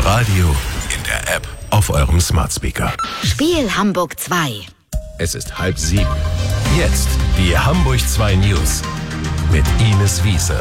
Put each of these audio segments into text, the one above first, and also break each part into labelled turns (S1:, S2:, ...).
S1: Radio, in der App, auf eurem Smart Speaker.
S2: Spiel Hamburg 2.
S1: Es ist 6:30. Jetzt die Hamburg 2 News mit Ines Wiese.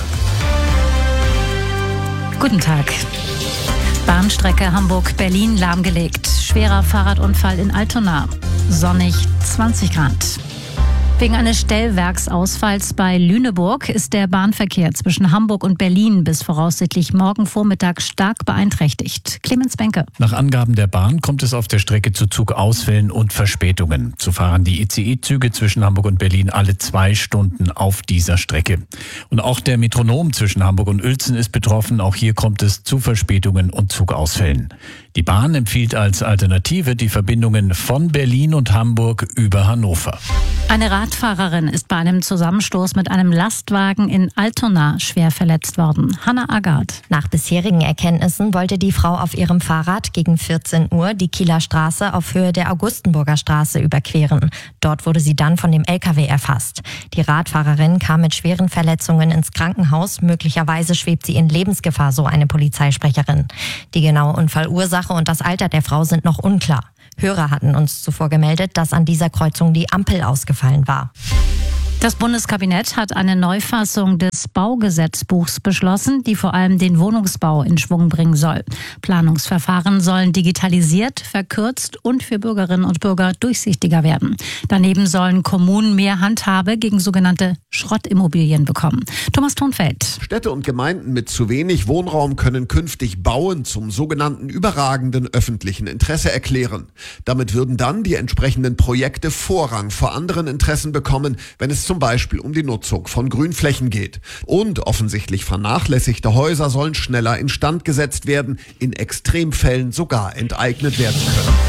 S3: Guten Tag. Bahnstrecke Hamburg-Berlin lahmgelegt. Schwerer Fahrradunfall in Altona. Sonnig 20 Grad. Wegen eines Stellwerksausfalls bei Lüneburg ist der Bahnverkehr zwischen Hamburg und Berlin bis voraussichtlich morgen Vormittag stark beeinträchtigt. Clemens Benke.
S4: Nach Angaben der Bahn kommt es auf der Strecke zu Zugausfällen und Verspätungen. So fahren die ICE-Züge zwischen Hamburg und Berlin alle 2 Stunden auf dieser Strecke. Und auch der Metronom zwischen Hamburg und Uelzen ist betroffen. Auch hier kommt es zu Verspätungen und Zugausfällen. Die Bahn empfiehlt als Alternative die Verbindungen von Berlin und Hamburg über Hannover.
S3: Eine Radfahrerin ist bei einem Zusammenstoß mit einem Lastwagen in Altona schwer verletzt worden. Hanna Agard.
S5: Nach bisherigen Erkenntnissen wollte die Frau auf ihrem Fahrrad gegen 14 Uhr die Kieler Straße auf Höhe der Augustenburger Straße überqueren. Dort wurde sie dann von dem LKW erfasst. Die Radfahrerin kam mit schweren Verletzungen ins Krankenhaus. Möglicherweise schwebt sie in Lebensgefahr, so eine Polizeisprecherin. Die genaue Unfallursache und das Alter der Frau sind noch unklar. Hörer hatten uns zuvor gemeldet, dass an dieser Kreuzung die Ampel ausgefallen war.
S3: Das Bundeskabinett hat eine Neufassung des Baugesetzbuchs beschlossen, die vor allem den Wohnungsbau in Schwung bringen soll. Planungsverfahren sollen digitalisiert, verkürzt und für Bürgerinnen und Bürger durchsichtiger werden. Daneben sollen Kommunen mehr Handhabe gegen sogenannte Schrottimmobilien bekommen. Thomas Thonfeld.
S6: Städte und Gemeinden mit zu wenig Wohnraum können künftig Bauen zum sogenannten überragenden öffentlichen Interesse erklären. Damit würden dann die entsprechenden Projekte Vorrang vor anderen Interessen bekommen, wenn es zum Beispiel um die Nutzung von Grünflächen geht. Und offensichtlich vernachlässigte Häuser sollen schneller instand gesetzt werden, in Extremfällen sogar enteignet werden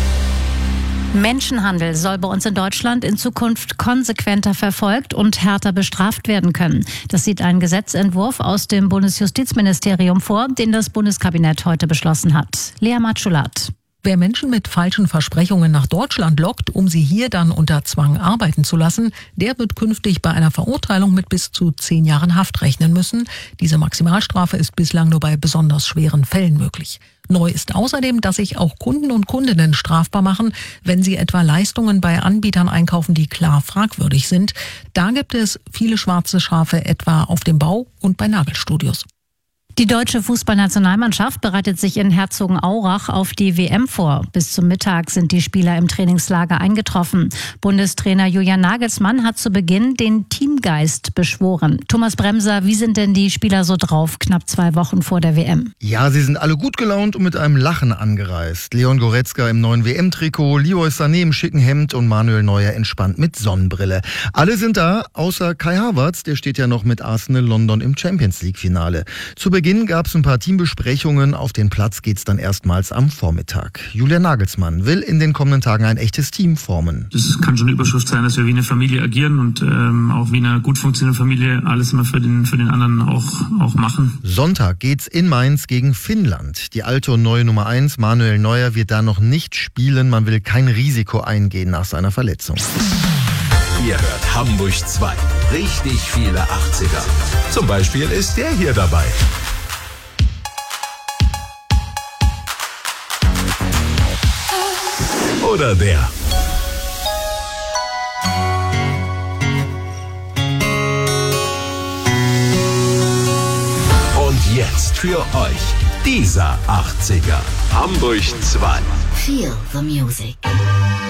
S6: können.
S3: Menschenhandel soll bei uns in Deutschland in Zukunft konsequenter verfolgt und härter bestraft werden können. Das sieht ein Gesetzentwurf aus dem Bundesjustizministerium vor, den das Bundeskabinett heute beschlossen hat. Lea Matschulat.
S7: Wer Menschen mit falschen Versprechungen nach Deutschland lockt, um sie hier dann unter Zwang arbeiten zu lassen, der wird künftig bei einer Verurteilung mit bis zu 10 Jahren Haft rechnen müssen. Diese Maximalstrafe ist bislang nur bei besonders schweren Fällen möglich. Neu ist außerdem, dass sich auch Kunden und Kundinnen strafbar machen, wenn sie etwa Leistungen bei Anbietern einkaufen, die klar fragwürdig sind. Da gibt es viele schwarze Schafe, etwa auf dem Bau und bei Nagelstudios.
S3: Die deutsche Fußballnationalmannschaft bereitet sich in Herzogenaurach auf die WM vor. Bis zum Mittag sind die Spieler im Trainingslager eingetroffen. Bundestrainer Julian Nagelsmann hat zu Beginn den Teamgeist beschworen. Thomas Bremser, wie sind denn die Spieler so drauf, knapp 2 Wochen vor der WM?
S8: Ja, sie sind alle gut gelaunt und mit einem Lachen angereist. Leon Goretzka im neuen WM-Trikot, Leroy Sané im schicken Hemd und Manuel Neuer entspannt mit Sonnenbrille. Alle sind da, außer Kai Havertz, der steht ja noch mit Arsenal London im Champions-League-Finale. Zu Beginn gab es ein paar Teambesprechungen. Auf den Platz geht's dann erstmals am Vormittag. Julian Nagelsmann will in den kommenden Tagen ein echtes Team formen.
S9: Das kann schon eine Überschrift sein, dass wir wie eine Familie agieren und auch wie eine gut funktionierende Familie alles immer für den anderen auch machen.
S8: Sonntag geht's in Mainz gegen Finnland. Die alte und neue Nummer 1, Manuel Neuer, wird da noch nicht spielen. Man will kein Risiko eingehen nach seiner Verletzung.
S1: Ihr hört Hamburg 2. Richtig viele 80er. Zum Beispiel ist der hier dabei. Oder der. Und jetzt für euch dieser 80er. Hamburg 2.
S2: Feel the music.